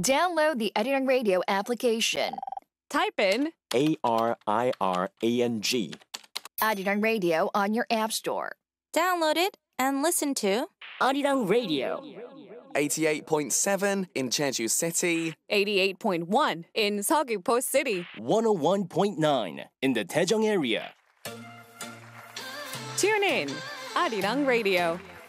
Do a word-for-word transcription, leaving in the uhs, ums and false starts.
Download the Arirang Radio application. Type in A R I R A N G. Arirang Radio on your app store. Download it and listen to Arirang Radio. eighty-eight point seven in Jeju City. eighty-eight point one in Seogwipo City. one oh one point nine in the Daejeong area. Tune in, Arirang Radio.